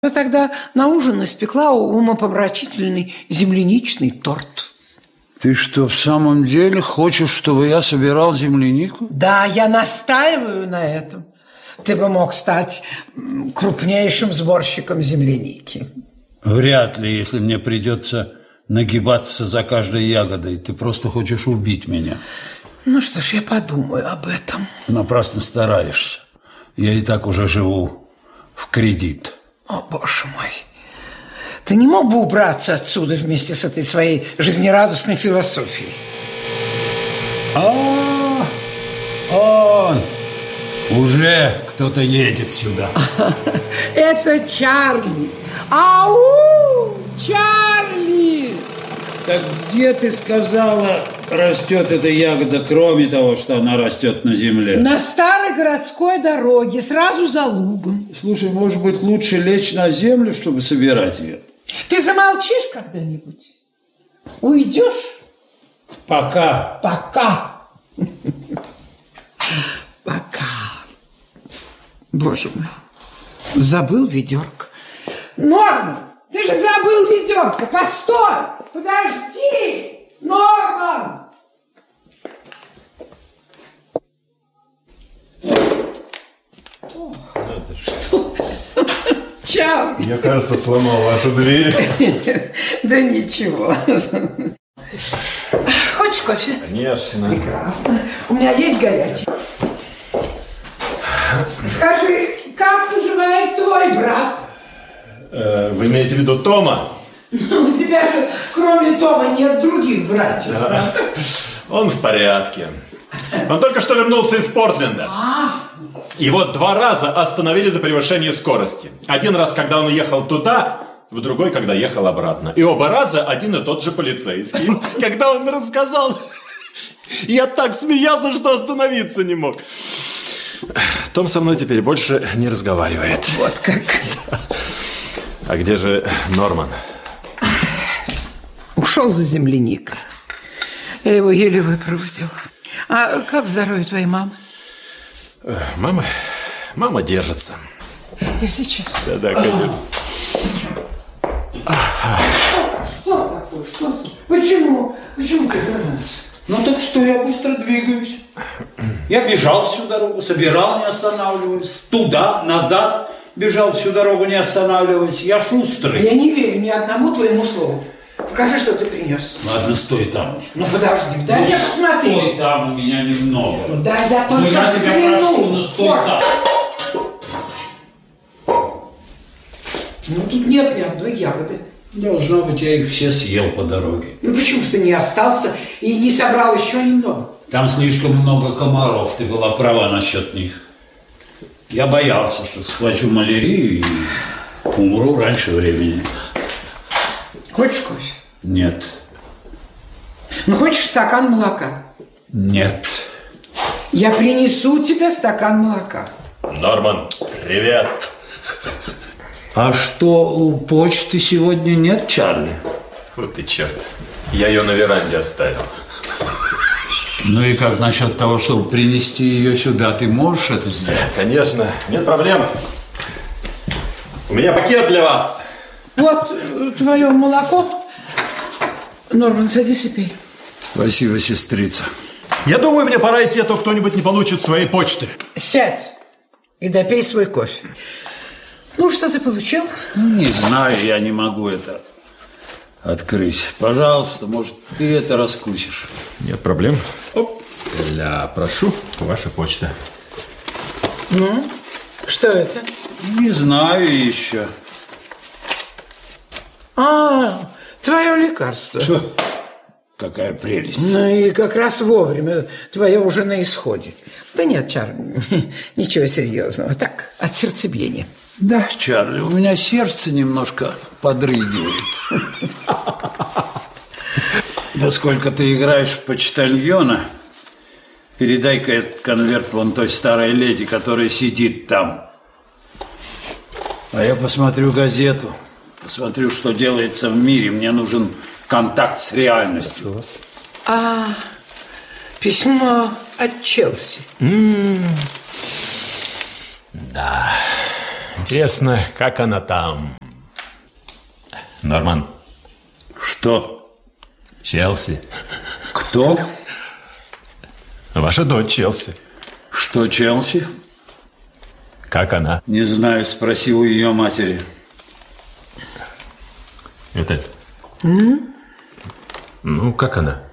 Я тогда на ужин испекла умопомрачительный земляничный торт. Ты что, в самом деле хочешь, чтобы я собирал землянику? Да, я настаиваю на этом. Ты бы мог стать крупнейшим сборщиком земляники. Вряд ли, если мне придется нагибаться за каждой ягодой. Ты просто хочешь убить меня. Ну что ж, я подумаю об этом. Напрасно стараешься. Я и так уже живу в кредит. О, Боже мой. Ты не мог бы убраться отсюда вместе с этой своей жизнерадостной философией? Он! Уже кто-то едет сюда. Это Чарли. Ау! Чарли! Так где, ты сказала, растет эта ягода, кроме того, что она растет на земле? На старой городской дороге, сразу за лугом. Слушай, может быть, лучше лечь на землю, чтобы собирать ее? Ты замолчишь когда-нибудь? Уйдешь? Пока. Пока. Пока. Боже мой. Забыл ведерко. Норман, ты же забыл ведерко. Постой. Подожди. Норман. Что? Чао. Я, кажется, сломал вашу дверь. Да ничего. Хочешь кофе? Конечно. Прекрасно. У меня есть горячий. Скажи, как поживает твой брат? Вы имеете в виду Тома? У тебя же, кроме Тома, нет других братьев. Он в порядке. Он только что вернулся из Портленда. Его 2 раза остановили за превышение скорости. 1 раз, когда он ехал туда, в другой, когда ехал обратно. И оба раза один и тот же полицейский. Когда он рассказал, я так смеялся, что остановиться не мог. Том со мной теперь больше не разговаривает. Вот как. А где же Норман? Ушел за земляникой. Я его еле выпроводила. А как здоровье твоей мамы? Мама держится. Я сейчас. Да, конечно. Что такое? Что? Почему? Почему ты вернулся? Ну так что, я быстро двигаюсь. Я бежал всю дорогу, собирал, не останавливаясь. Туда, назад бежал всю дорогу, не останавливаясь. Я шустрый. Я не верю ни одному твоему слову. Покажи, что ты принес. Ладно, стой там. Ну подожди, дай я посмотрю. Стой там, у меня немного. Да, я только я тебя прошу, ну стой там. Ну тут нет ни одной ягоды. Должно быть, я их все съел по дороге. Ну почему же ты не остался и не собрал еще немного? Там слишком много комаров, ты была права насчет них. Я боялся, что схвачу малярию и умру раньше времени. Хочешь кофе? Нет. Ну хочешь стакан молока? Нет. Я принесу тебе стакан молока. Норман, привет. А что, у почты сегодня нет, Чарли? Вот ты черт. Я ее на веранде оставил. Ну и как насчет того, чтобы принести ее сюда? Ты можешь это сделать? Конечно, нет проблем. У меня пакет для вас. Вот твое молоко. Норман, садись и пей. Спасибо, сестрица. Я думаю, мне пора идти, а то кто-нибудь не получит своей почты. Сядь и допей свой кофе. Ну, что ты получил? Не знаю, я не могу это открыть. Пожалуйста, может, ты это раскусишь. Нет проблем. Оп. Прошу, ваша почта. Ну, что это? Не знаю еще. Твое лекарство. Какая прелесть. Ну и как раз вовремя. Твое уже на исходе. Да нет, Чарли, ничего серьезного. Так, от сердцебиения. Да, Чарли, у меня сердце немножко подрыгивает. Да сколько ты играешь в почтальона, передай-ка этот конверт вон той старой леди, которая сидит там. А я посмотрю газету, посмотрю, что делается в мире. Мне нужен контакт с реальностью. Письмо от Челси. Да. Интересно, как она там? Норман. Что? Челси. Кто? Ваша дочь Челси. Что Челси? Как она? Не знаю, спроси у ее матери. Это... Ну, как она?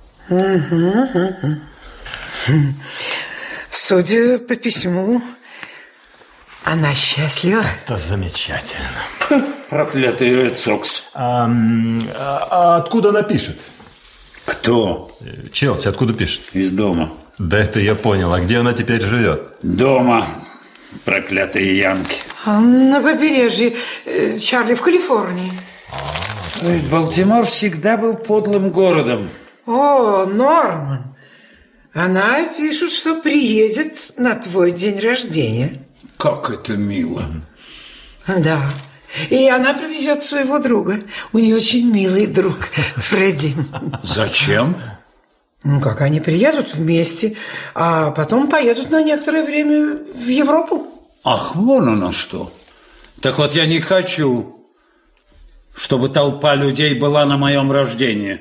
Судя по письму, она счастлива. Это замечательно. Проклятый Ред Сокс. А откуда она пишет? Кто? Челси откуда пишет? Из дома. Да это я понял. А где она теперь живет? Дома. Проклятые янки. На побережье, Чарли, в Калифорнии. Балтимор всегда был подлым городом. О, Норман, она пишет, что приедет на твой день рождения. Как это мило. Да, и она привезет своего друга. У нее очень милый друг, Фредди. Зачем? Ну, как они приедут вместе, а потом поедут на некоторое время в Европу. Ах, вон оно что. Так вот я не хочу, чтобы толпа людей была на моем рождении.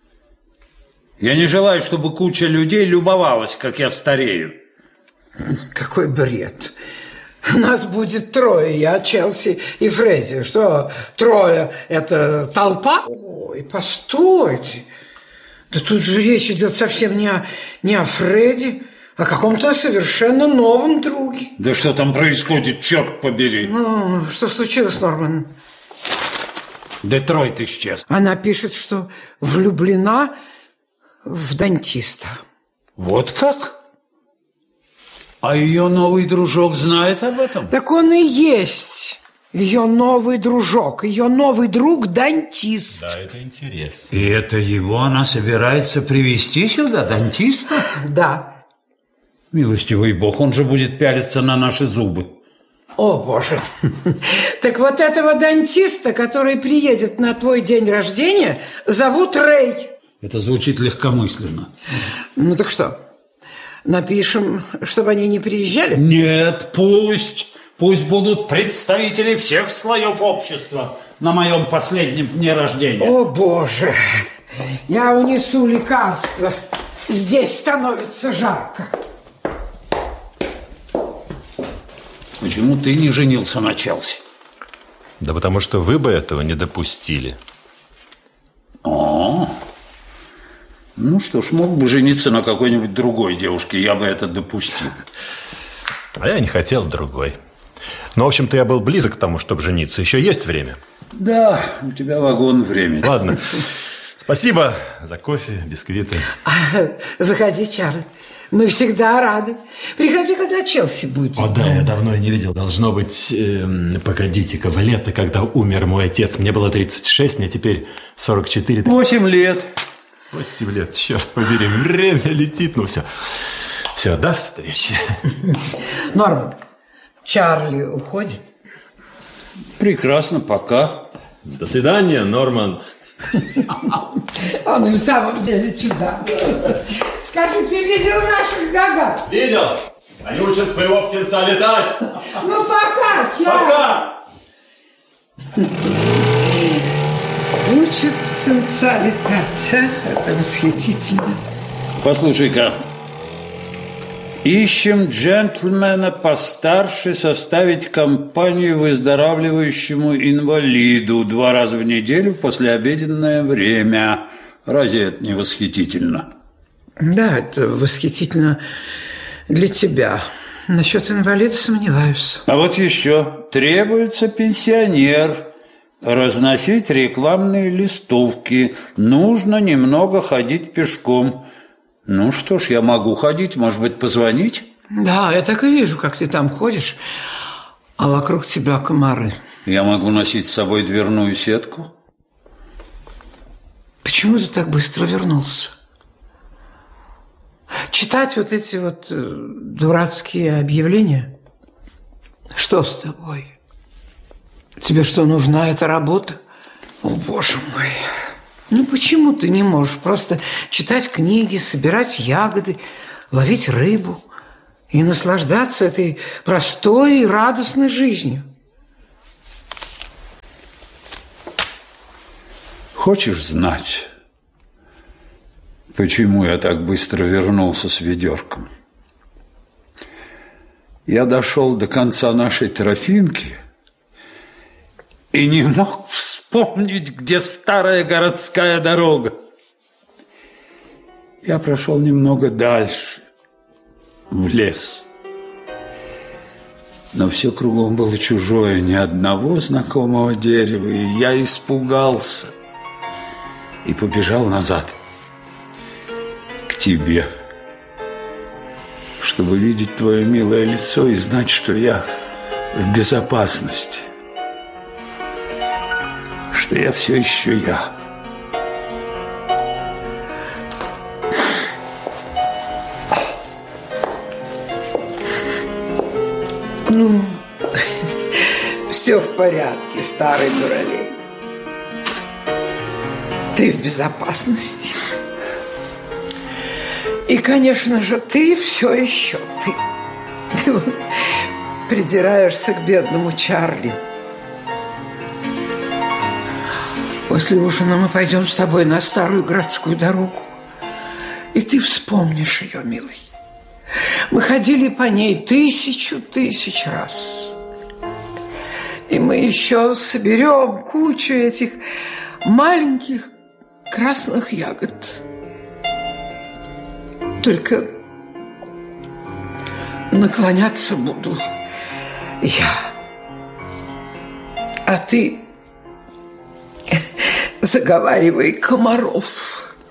Я не желаю, чтобы куча людей любовалась, как я старею. Какой бред. Нас будет трое, я, Челси и Фредди. Что, трое – это толпа? Ой, постойте. Да тут же речь идет совсем не о Фредди, а о каком-то совершенно новом друге. Да что там происходит, черт побери? Ну, что случилось, Норман? Детройт исчез. Она пишет, что влюблена в дантиста. Вот как? А ее новый дружок знает об этом? Так он и есть ее новый дружок, ее новый друг дантист. Да, это интересно. И это его она собирается привезти сюда, дантиста? Да. Милостивый бог, он же будет пялиться на наши зубы. О, Боже. Так вот этого дантиста, который приедет на твой день рождения, зовут Рэй. Это звучит легкомысленно. Ну так что, напишем, чтобы они не приезжали? Нет, пусть будут представители всех слоев общества на моем последнем дне рождения. О, Боже, я унесу лекарство. Здесь становится жарко. Почему ты не женился на Челси? Да потому что вы бы этого не допустили. Ну что ж, мог бы жениться на какой-нибудь другой девушке, я бы это допустил. А я не хотел другой. Но, в общем-то, я был близок к тому, чтобы жениться. Еще есть время? Да, у тебя вагон времени. Ладно. Спасибо за кофе, бисквиты. Заходи, Чарли. Мы всегда рады. Приходи, когда Челси будет. О, да, я давно не видел. Должно быть, погодите-ка, в лето, когда умер мой отец. Мне было 36, мне теперь 44. 8 лет. 8 лет, черт побери, время летит. Ну все, все, до встречи. Норман, Чарли уходит? Прекрасно, пока. До свидания, Норман. Он и в самом деле чудак. Скажи, ты видел наших гагат? Видел? Они учат своего птенца летать. Ну пока, Чарли. Пока! Учат птенца летать, а? Это восхитительно. Послушай-ка. Ищем джентльмена постарше составить компанию выздоравливающему инвалиду 2 раза в неделю в послеобеденное время. Разве это не восхитительно? Да, это восхитительно для тебя. Насчет инвалида сомневаюсь. А вот еще. Требуется пенсионер. Разносить рекламные листовки. Нужно немного ходить пешком. Ну что ж, я могу ходить, может быть, позвонить? Да, я так и вижу, как ты там ходишь, а вокруг тебя комары. Я могу носить с собой дверную сетку. Почему ты так быстро вернулся? Читать вот эти вот дурацкие объявления? Что с тобой? Тебе что, нужна эта работа? О, Боже мой! Ну, почему ты не можешь просто читать книги, собирать ягоды, ловить рыбу и наслаждаться этой простой и радостной жизнью? Хочешь знать, почему я так быстро вернулся с ведерком? Я дошел до конца нашей тропинки и не мог вспомнить, где старая городская дорога. Я прошел немного дальше, в лес. Но все кругом было чужое, ни одного знакомого дерева, и я испугался и побежал назад, к тебе, чтобы видеть твое милое лицо и знать, что я в безопасности, что я все еще я. Ну, все в порядке, старый дуралей. Ты в безопасности. И, конечно же, ты все еще ты. Ты вот придираешься к бедному Чарли. После ужина мы пойдем с тобой на старую городскую дорогу, и ты вспомнишь ее, милый. Мы ходили по ней тысячу раз. И мы еще соберем кучу этих маленьких красных ягод. Только наклоняться буду я. А ты заговаривай комаров.